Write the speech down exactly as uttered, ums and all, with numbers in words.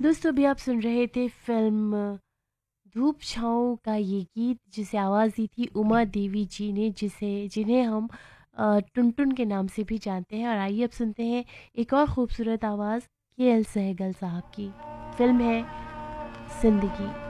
दोस्तों अभी आप सुन रहे थे फिल्म धूप छाँव का ये गीत जिसे आवाज़ दी थी उमा देवी जी ने, जिसे जिन्हें हम अ, टुनटुन के नाम से भी जानते हैं। और आइए अब सुनते हैं एक और खूबसूरत आवाज़ के एल सहगल साहब की। फिल्म है ज़िंदगी।